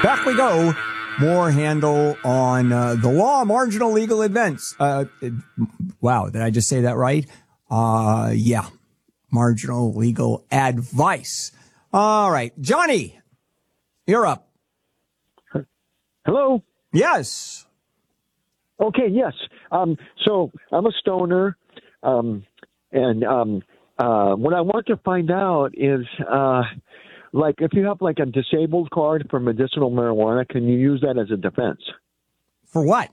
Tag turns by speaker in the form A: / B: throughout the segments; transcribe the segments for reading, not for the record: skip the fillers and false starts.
A: Back we go. More handle on the law, marginal legal events. Wow, did I just say that right? Yeah, marginal legal advice. All right, Johnny, you're up.
B: Hello?
A: Yes.
B: Okay, yes. So I'm a stoner, and what I want to find out is, like, if you have, like, a disabled card for medicinal marijuana, can you use that as a defense?
A: For what?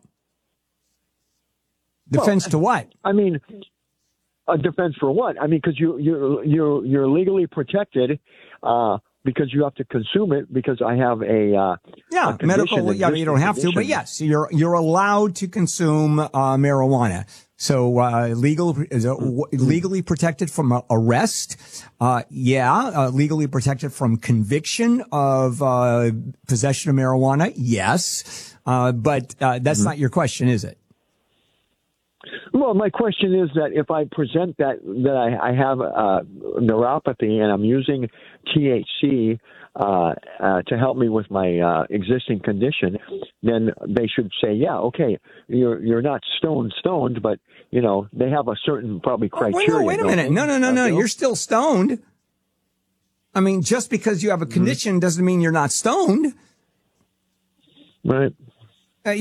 A: Defense to what?
B: I mean, a defense for what? I mean, because you're legally protected, because you have to consume it because I have a
A: medical. Yeah, you don't have to, but yes, you're allowed to consume marijuana. So legally protected from arrest. Legally protected from conviction of possession of marijuana. Yes, but that's not your question, is it?
B: Well, my question is that if I present that I have neuropathy and I'm using THC to help me with my existing condition, then they should say, yeah, okay, you're not stoned, but you know they have a certain probably criteria.
A: Wait a minute, no, you're still stoned. I mean, just because you have a condition doesn't mean you're not stoned.
B: Right.
A: What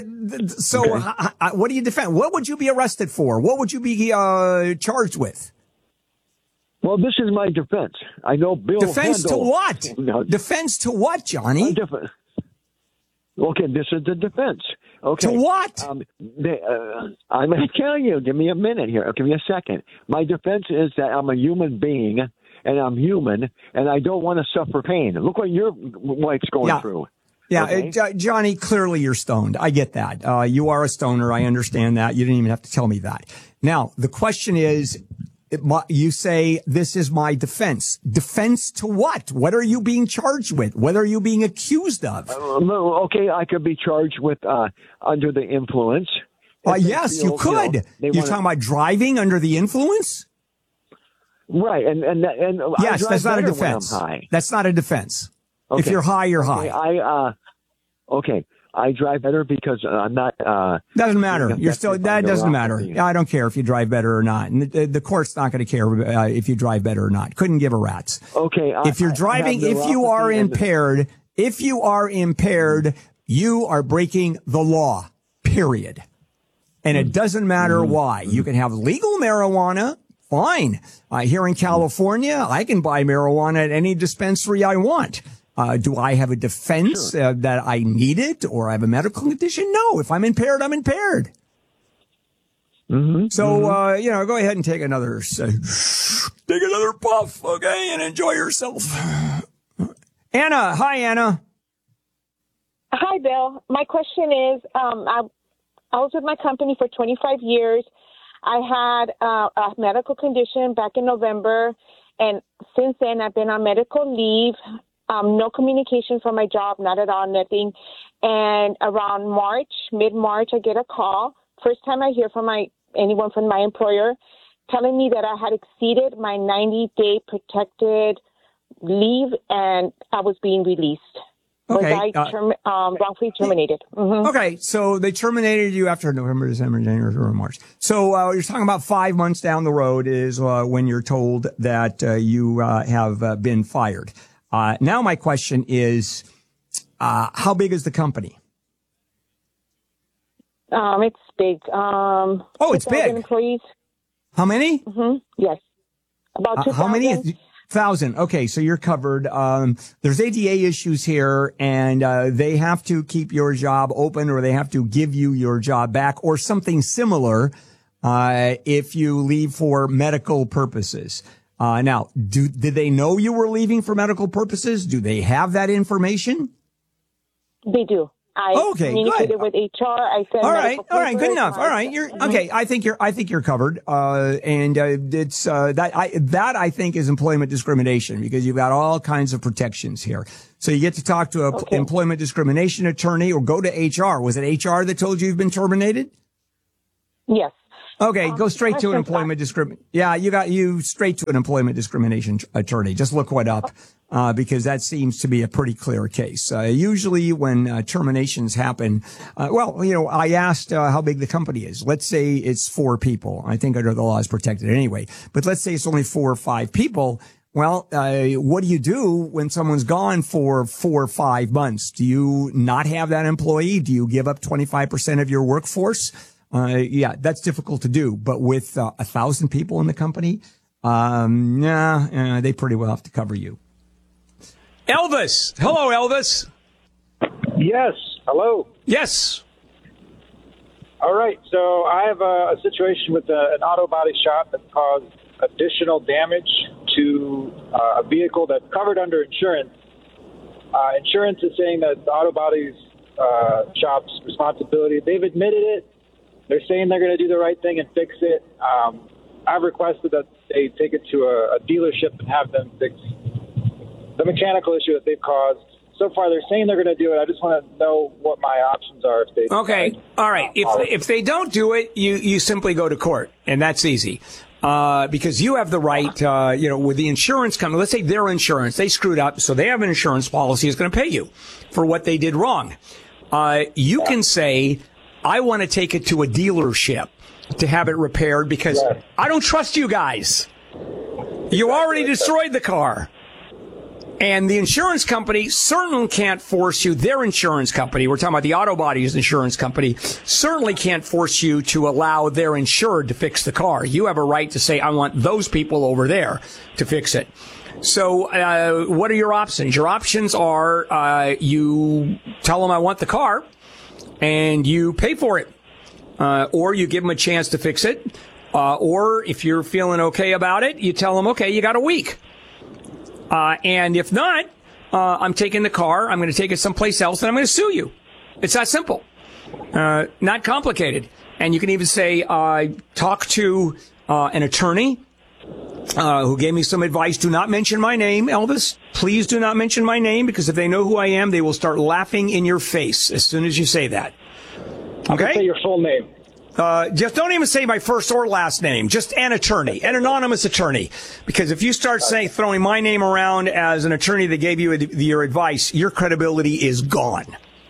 A: do you defend? What would you be arrested for? What would you be charged with?
B: Well, this is my defense. I know Bill.
A: Defense to what?
B: No,
A: defense to what, Johnny?
B: Okay, this is the defense. Okay.
A: To what?
B: I'm going to tell you. Give me a minute here. Give me a second. My defense is that I'm a human being, and I'm human, and I don't want to suffer pain. Look what your wife's going through.
A: Yeah,
B: okay.
A: Johnny, clearly you're stoned. I get that. You are a stoner. I understand that. You didn't even have to tell me that. Now, the question is, you say, this is my defense. Defense to what? What are you being charged with? What are you being accused of?
B: Okay, I could be charged with under the influence.
A: Yes, you could. You're talking about driving under the influence?
B: Right, and
A: yes, that's not a defense. That's not a defense. Okay. If you're high, you're high.
B: I drive better because I'm not.
A: Doesn't matter. You're still. That doesn't matter. I don't care if you drive better or not. And the court's not going to care if you drive better or not. Couldn't give a rat's.
B: Okay.
A: If you're driving, if you are impaired, you are breaking the law. Period. And it doesn't matter why. You can have legal marijuana. Fine. Here in California, I can buy marijuana at any dispensary I want. Do I have a defense that I need it or I have a medical condition? No. If I'm impaired, I'm impaired. So, go ahead and take another puff, okay, and enjoy yourself. Anna. Hi, Anna.
C: Hi, Bill. My question is, I was with my company for 25 years. I had a medical condition back in November, and since then I've been on medical leave. No communication from my job, not at all, nothing. And around mid-March, I get a call. First time I hear from anyone from my employer telling me that I had exceeded my 90-day protected leave and I was being released.
A: Okay.
C: Was I wrongfully terminated? Mm-hmm.
A: Okay, so they terminated you after November, December, January, February, March. So you're talking about 5 months down the road is when you're told that you have been fired. Now my question is, how big is the company?
C: It's big.
A: It's big.
C: Employees.
A: How many?
C: Mm-hmm. Yes. About 2,000.
A: How many? 1,000. Okay, so you're covered. There's ADA issues here, and they have to keep your job open, or they have to give you your job back, or something similar, if you leave for medical purposes. Now, did they know you were leaving for medical purposes? Do they have that information?
C: They do. I communicated with HR. I said,
A: all right, good enough. All right, I think you're covered. It's that I think is employment discrimination because you've got all kinds of protections here. So you get to talk to an employment discrimination attorney or go to HR. Was it HR that told you you've been terminated?
C: Yes.
A: Okay, go straight to an employment discrimination. Yeah, you straight to an employment discrimination attorney. Just look what up. because that seems to be a pretty clear case. Usually when terminations happen, I asked how big the company is. Let's say it's 4 people. I think under the law is protected anyway. But let's say it's only 4 or 5 people. Well, what do you do when someone's gone for 4 or 5 months? Do you not have that employee? Do you give up 25% of your workforce? That's difficult to do. But with 1,000 people in the company, they pretty well have to cover you.
D: Elvis. Hello, Elvis.
E: Yes. Hello.
D: Yes.
E: All right. So I have a situation with an auto body shop that caused additional damage to a vehicle that's covered under insurance. Insurance is saying that the auto body shop's responsibility. They've admitted it. They're saying they're going to do the right thing and fix it. I've requested that they take it to a dealership and have them fix the mechanical issue that they've caused. So far, they're saying they're going to do it. I just want to know what my options are if they.
D: Okay. All right. If they don't do it, you simply go to court, and that's easy. Because you have the right, with the insurance company, let's say their insurance, they screwed up, so they have an insurance policy that's going to pay you for what they did wrong. You can say, I want to take it to a dealership to have it repaired because I don't trust you guys. You already destroyed the car. And the insurance company certainly can't force you, their insurance company, we're talking about the auto body's insurance company, certainly can't force you to allow their insured to fix the car. You have a right to say, I want those people over there to fix it. So what are your options? Your options are you tell them I want the car and you pay for it. Or you give them a chance to fix it. Or if you're feeling okay about it, you tell them, okay, you got a week. And if not, I'm taking the car, I'm going to take it someplace else, and I'm going to sue you. It's that simple. Not complicated. And you can even say, talk to an attorney who gave me some advice. Do not mention my name, Elvis. Please do not mention my name, because if they know who I am, they will start laughing in your face as soon as you say that. Okay?
E: Say your full name.
D: Just don't even say my first or last name. Just an attorney, an anonymous attorney. Because if you start throwing my name around as an attorney that gave you your advice, your credibility is gone.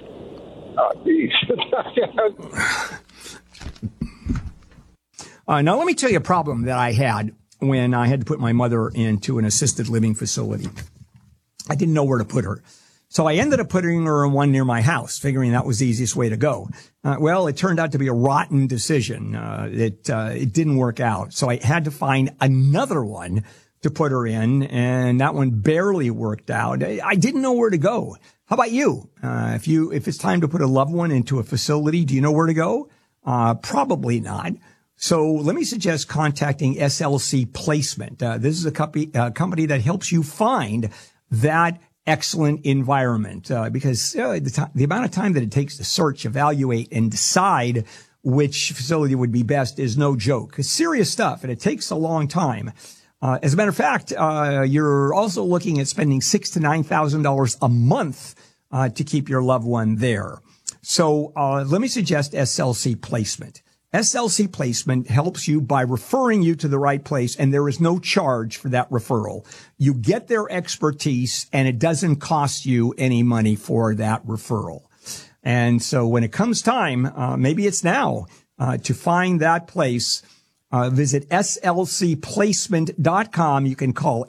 A: Now, let me tell you a problem that I had when I had to put my mother into an assisted living facility. I didn't know where to put her. So I ended up putting her in one near my house, figuring that was the easiest way to go. Well, it turned out to be a rotten decision. It didn't work out. So I had to find another one to put her in, and that one barely worked out. I didn't know where to go. How about you? If it's time to put a loved one into a facility, do you know where to go? Probably not. So let me suggest contacting SLC Placement. This is a company that helps you find that excellent environment, because the amount of time that it takes to search, evaluate, and decide which facility would be best is no joke. It's serious stuff, and it takes a long time. As a matter of fact, you're also looking at spending $6,000 to $9,000 a month to keep your loved one there. So let me suggest SLC Placement. SLC Placement helps you by referring you to the right place, and there is no charge for that referral. You get their expertise, and it doesn't cost you any money for that referral. And so when it comes time, maybe it's now, to find that place, visit slcplacement.com. You can call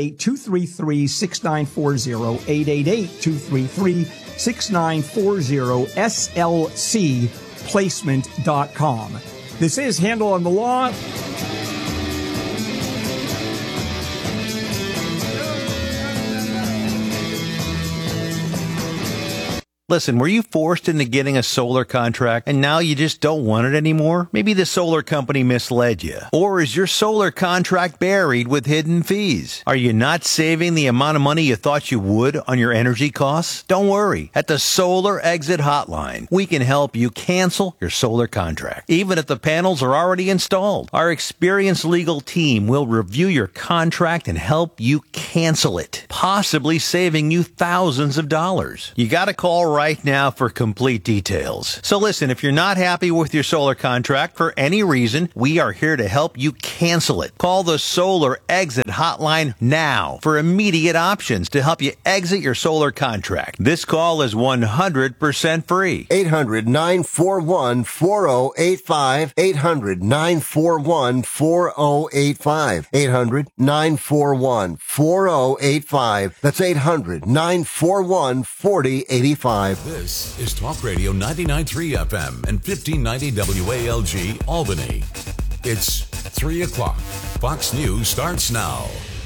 A: 888-233-6940, 888-233-6940, slcplacement.com. This is Handel on the Law.
F: Listen, were you forced into getting a solar contract and now you just don't want it anymore? Maybe the solar company misled you. Or is your solar contract buried with hidden fees? Are you not saving the amount of money you thought you would on your energy costs? Don't worry. At the Solar Exit Hotline, we can help you cancel your solar contract, even if the panels are already installed. Our experienced legal team will review your contract and help you cancel it, possibly saving you thousands of dollars. You got to call right now for complete details. So listen, if you're not happy with your solar contract for any reason, we are here to help you cancel it. Call the Solar Exit Hotline now for immediate options to help you exit your solar contract. This call is 100% free.
G: 800-941-4085. 800-941-4085. 800-941-4085. That's 800-941-4085.
H: This is Talk Radio 99.3 FM and 1590 WALG Albany. It's 3 o'clock. Fox News starts now.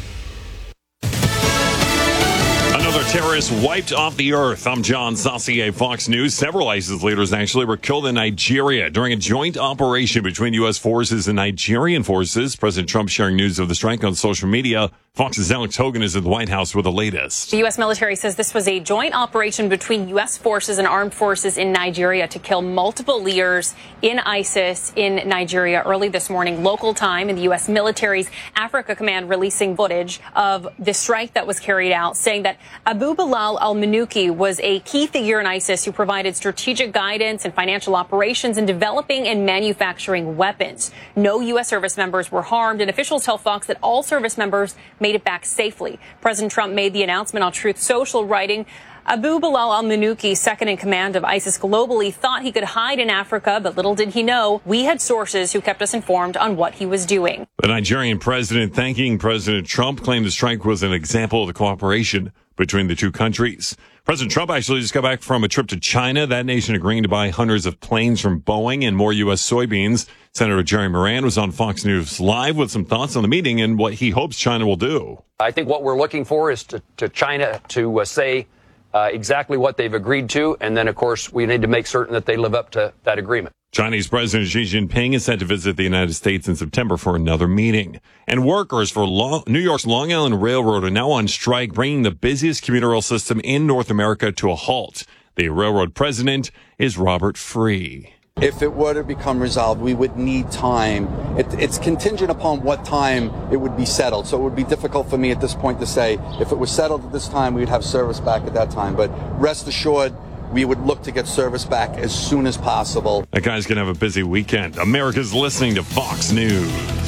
I: Another terrorist wiped off the earth. I'm John Saucier, Fox News. Several ISIS leaders actually were killed in Nigeria during a joint operation between U.S. forces and Nigerian forces. President Trump sharing news of the strike on social media. Fox's Alex Hogan is at the White House with the latest.
J: The U.S. military says this was a joint operation between U.S. forces and armed forces in Nigeria to kill multiple leaders in ISIS in Nigeria early this morning, local time, in the U.S. military's Africa Command releasing footage of the strike that was carried out, saying that Abu Bilal al-Manuki was a key figure in ISIS who provided strategic guidance and financial operations in developing and manufacturing weapons. No U.S. service members were harmed, and officials tell Fox that all service members made it back safely. President Trump made the announcement on Truth Social, writing, Abu Bilal al-Manuki, second in command of ISIS globally, thought he could hide in Africa, but little did he know we had sources who kept us informed on what he was doing.
I: The Nigerian president thanking President Trump claimed the strike was an example of the cooperation between the two countries. President Trump actually just got back from a trip to China, that nation agreeing to buy hundreds of planes from Boeing and more U.S. soybeans. Senator Jerry Moran was on Fox News Live with some thoughts on the meeting and what he hopes China will do.
K: I think what we're looking for is to China to say exactly what they've agreed to. And then, of course, we need to make certain that they live up to that agreement.
I: Chinese President Xi Jinping is set to visit the United States in September for another meeting. And workers for New York's Long Island Railroad are now on strike, bringing the busiest commuter rail system in North America to a halt. The railroad president is Robert Free.
L: If it were to become resolved, we would need time. It's contingent upon what time it would be settled. So it would be difficult for me at this point to say if it was settled at this time, we'd have service back at that time. But rest assured, we would look to get service back as soon as possible.
I: That guy's going to have a busy weekend. America's listening to Fox News.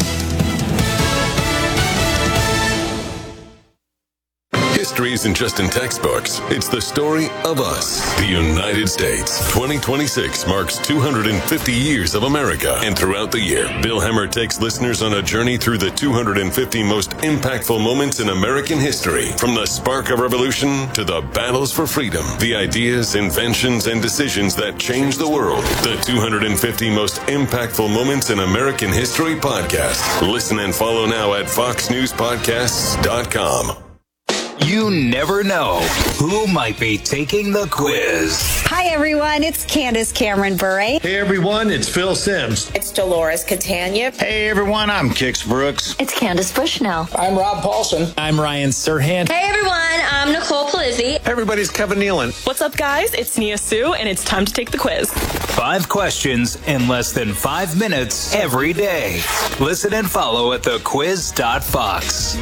H: History isn't just in textbooks. It's the story of us, the United States. 2026 marks 250 years of America. And throughout the year, Bill Hemmer takes listeners on a journey through the 250 most impactful moments in American history. From the spark of revolution to the battles for freedom, the ideas, inventions, and decisions that changed the world. The 250 most impactful moments in American history podcast. Listen and follow now at foxnewspodcasts.com.
M: You never know who might be taking the quiz.
N: Hi, everyone. It's Candace Cameron Bure.
O: Hey, everyone. It's Phil Sims.
P: It's Dolores Catania.
Q: Hey, everyone. I'm Kix Brooks.
R: It's Candace Bushnell.
S: I'm Rob Paulson.
T: I'm Ryan Serhant.
U: Hey, everyone. I'm Nicole Polizzi.
V: Hey, everybody. It's Kevin Nealon.
W: What's up, guys? It's Nia Sue, and it's time to take the quiz.
M: 5 questions in less than 5 minutes every day. Listen and follow at thequiz.fox.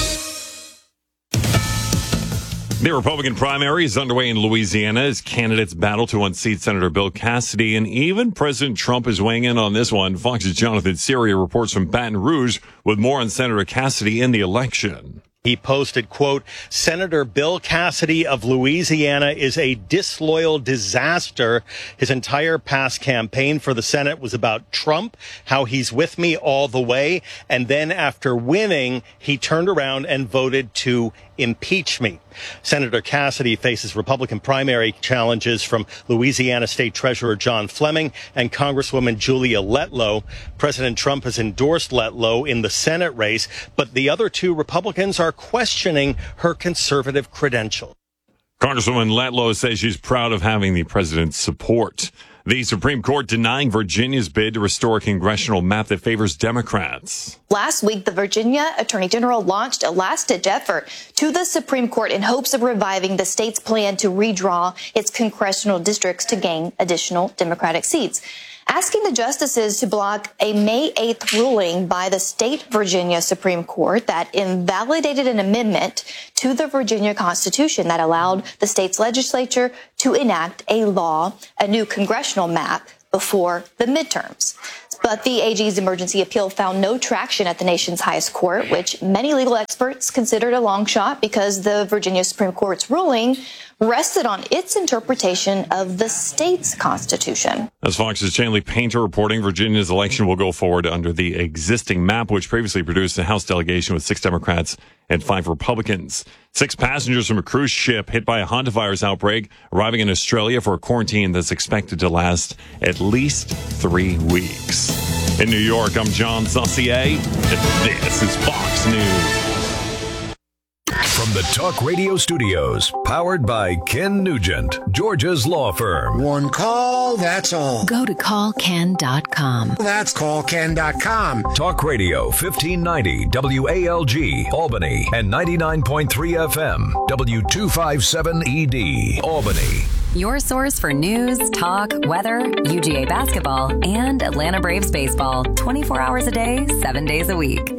I: The Republican primary is underway in Louisiana as candidates battle to unseat Senator Bill Cassidy, and even President Trump is weighing in on this one. Fox's Jonathan Syria reports from Baton Rouge with more on Senator Cassidy in the election.
X: He posted, quote, Senator Bill Cassidy of Louisiana is a disloyal disaster. His entire past campaign for the Senate was about Trump, how he's with me all the way. And then after winning, he turned around and voted to impeach me. Senator Cassidy faces Republican primary challenges from Louisiana State Treasurer John Fleming and Congresswoman Julia Letlow. President Trump has endorsed Letlow in the Senate race, but the other two Republicans are questioning her conservative credentials.
I: Congresswoman Letlow says she's proud of having the president's support. The Supreme Court denying Virginia's bid to restore a congressional map that favors Democrats.
R: Last week, the Virginia Attorney General launched a last-ditch effort to the Supreme Court in hopes of reviving the state's plan to redraw its congressional districts to gain additional Democratic seats. asking the justices to block a May 8th ruling by the state Virginia Supreme Court that invalidated an amendment to the Virginia Constitution that allowed the state's legislature to enact a law, a new congressional map, before the midterms. But the AG's emergency appeal found no traction at the nation's highest court, which many legal experts considered a long shot because the Virginia Supreme Court's ruling rested on its interpretation of the state's constitution.
I: As Fox's Chanley Painter reporting, Virginia's election will go forward under the existing map, which previously produced a House delegation with 6 Democrats and 5 Republicans. 6 passengers from a cruise ship hit by a hantavirus outbreak arriving in Australia for a quarantine that's expected to last at least 3 weeks. In New York, I'm John Saucier, and this is Fox News.
P: From the Talk Radio studios, powered by Ken Nugent, Georgia's law firm.
S: One call, that's all.
T: Go to callken.com.
S: That's callken.com.
P: Talk Radio 1590 WALG, Albany, and 99.3 FM, W257ED, Albany.
T: Your source for news, talk, weather, UGA basketball, and Atlanta Braves baseball. 24 hours a day, 7 days a week.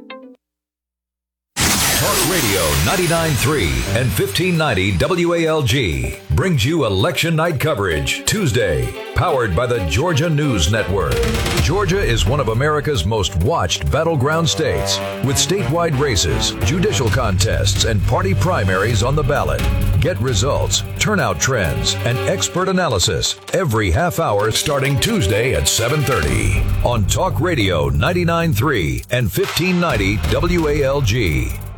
P: Talk Radio 99.3 and 1590 WALG brings you election night coverage Tuesday, powered by the Georgia News Network. Georgia is one of America's most watched battleground states, with statewide races, judicial contests, and party primaries on the ballot. Get results, turnout trends, and expert analysis every half hour starting Tuesday at 7:30 on Talk Radio 99.3 and 1590 WALG.